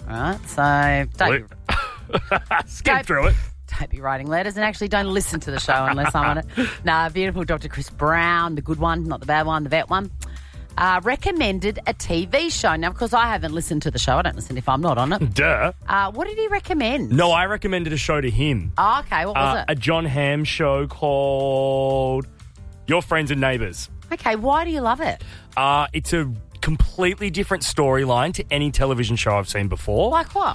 right? So don't skip through it. Don't be writing letters, and actually don't listen to the show unless I'm on it. Nah, beautiful Dr. Chris Brown, the good one, not the bad one, the vet one, recommended a TV show. Now, of course, I haven't listened to the show. I don't listen if I'm not on it. Duh. What did he recommend? No, I recommended a show to him. Oh, okay, what was it? A John Hamm show called Your Friends and Neighbours. Okay, why do you love it? It's a completely different storyline to any television show I've seen before. Like what?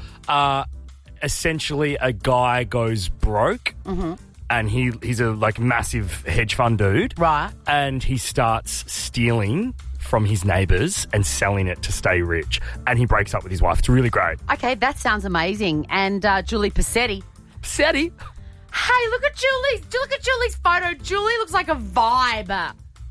Essentially, a guy goes broke, and he's a massive hedge fund dude, right? And he starts stealing from his neighbours and selling it to stay rich, and he breaks up with his wife. It's really great. Okay, that sounds amazing. And Julie Passetti. Passetti? Hey, look at Julie's photo. Julie looks like a vibe.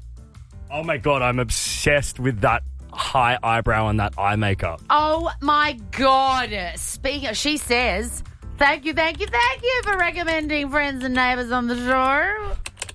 Oh my God, I'm obsessed with that high eyebrow and that eye makeup. Oh my God. She says, thank you for recommending Friends and Neighbours on the show.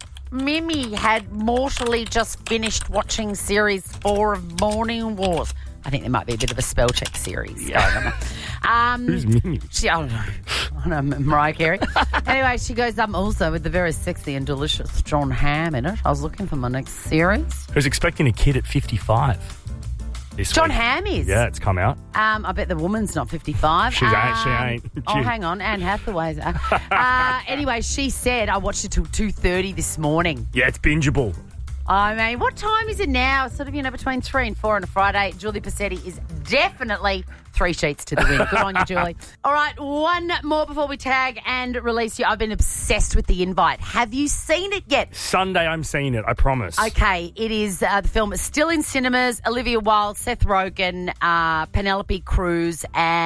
Mimi had mortally just finished watching series 4 of Morning Wars. I think there might be a bit of a spell check series. Yeah. Who's Mimi? I don't know, Mariah Carey. Anyway, she goes also with the very sexy and delicious John Hamm in it. I was looking for my next series. Who's expecting a kid at 55? John Hamm is. Yeah, it's come out. I bet the woman's not 55. She ain't. Oh, hang on. Anne Hathaway's. Anyway, she said, I watched it till 2:30 this morning. Yeah, it's bingeable. I mean, what time is it now? It's sort of, between 3 and 4 on a Friday. Julie Passetti is definitely 3 sheets to the wind. Good on you, Julie. All right, one more before we tag and release you. I've been obsessed with The Invite. Have you seen it yet? Sunday I'm seeing it, I promise. Okay, it is the film is still in cinemas. Olivia Wilde, Seth Rogen, Penelope Cruz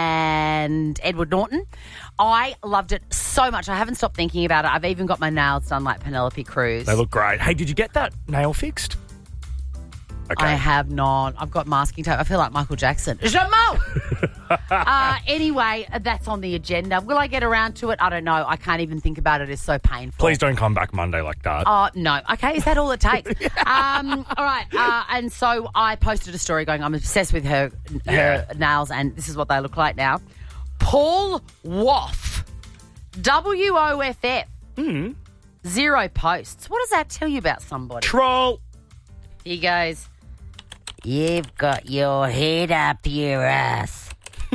and Edward Norton. I loved it so much. I haven't stopped thinking about it. I've even got my nails done like Penelope Cruz. They look great. Hey, did you get that nail fixed? Okay. I have not. I've got masking tape. I feel like Michael Jackson. Jamal! Anyway, that's on the agenda. Will I get around to it? I don't know. I can't even think about it. It's so painful. Please don't come back Monday like that. Oh, no. Okay, is that all it takes? All right. And so I posted a story going, I'm obsessed with her nails, and this is what they look like now. Paul Woff. WOFF. 0 posts. What does that tell you about somebody? Troll. He goes, you've got your head up your ass.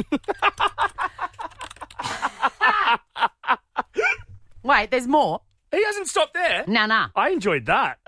Wait, there's more? He hasn't stopped there. Nah. I enjoyed that.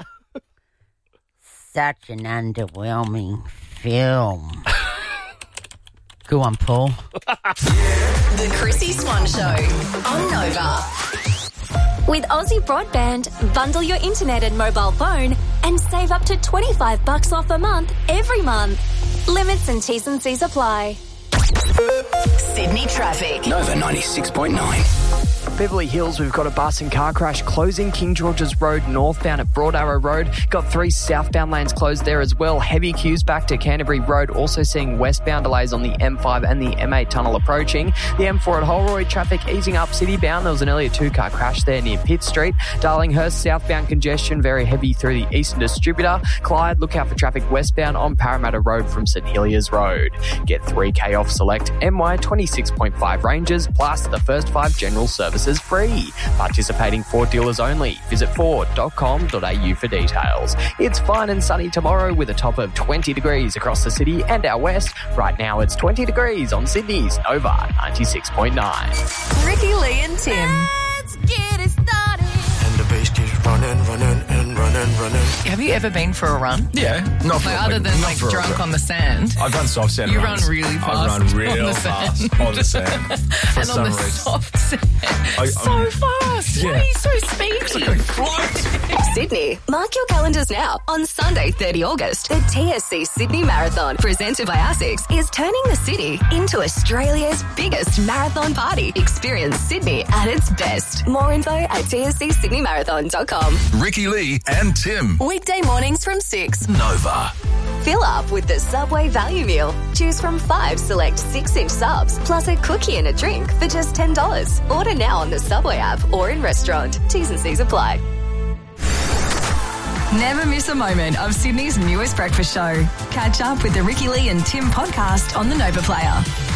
Such an underwhelming film. Go on, Paul. The Chrissy Swan Show on Nova. With Aussie Broadband, bundle your internet and mobile phone and save up to $25 off a month every month. Limits and T's and C's apply. Sydney traffic. Nova 96.9. Beverly Hills, we've got a bus and car crash closing King George's Road northbound at Broad Arrow Road. Got 3 southbound lanes closed there as well. Heavy queues back to Canterbury Road. Also seeing westbound delays on the M5 and the M8 tunnel approaching. The M4 at Holroyd, traffic easing up citybound. There was an earlier 2-car crash there near Pitt Street. Darlinghurst, southbound congestion very heavy through the Eastern Distributor. Clyde, look out for traffic westbound on Parramatta Road from St Heliers Road. Get 3K off select MY 26.5 ranges plus the first 5 general services free. Participating Ford dealers only. Visit Ford.com.au for details. It's fine and sunny tomorrow with a top of 20 degrees across the city and our west. Right now it's 20 degrees on Sydney's Nova 96.9. Ricky Lee and Tim. Let's get it started. And the bass keeps running. Have you ever been for a run? Yeah, not for Other than not for a drunk run. on the sand. I've run soft sand. You runs. run really fast. I run real on the fast sand. on the sand. For And some on the reason. soft sand. So fast. Why are you so speedy? Sydney. Mark your calendars now. On Sunday, 30 August, the TSC Sydney Marathon, presented by ASICS, is turning the city into Australia's biggest marathon party. Experience Sydney at its best. More info at tscsydneymarathon.com. Ricky Lee and Tim. Weekday mornings from 6. Nova. Fill up with the Subway value meal. Choose from 5 select 6-inch subs, plus a cookie and a drink for just $10. Order now on the Subway app or in restaurant. T's and C's apply. Never miss a moment of Sydney's newest breakfast show. Catch up with the Ricky Lee and Tim podcast on the Nova Player.